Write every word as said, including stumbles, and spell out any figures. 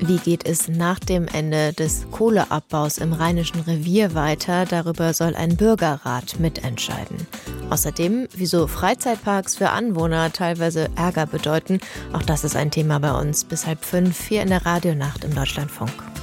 Wie geht es nach dem Ende des Kohleabbaus im Rheinischen Revier weiter? Darüber soll ein Bürgerrat mitentscheiden. Außerdem, wieso Freizeitparks für Anwohner teilweise Ärger bedeuten. Auch das ist ein Thema bei uns bis halb fünf hier in der Radionacht im Deutschlandfunk.